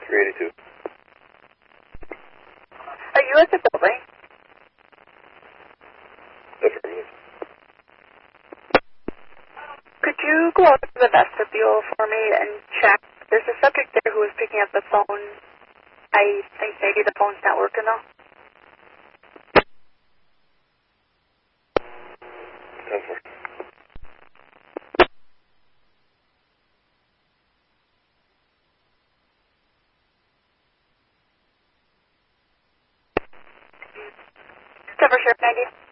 382. Are you at the building? Affirmative. Could you go out to the vestibule for me and check? There's a subject there who was picking up the phone. I think maybe the phone's not working though. 10-4. Cover Sheriff 90.